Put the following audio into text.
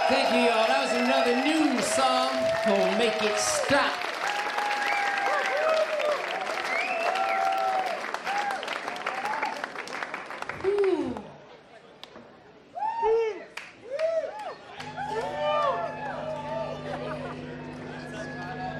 Thank you, y'all. That was another new song called Make It Stop.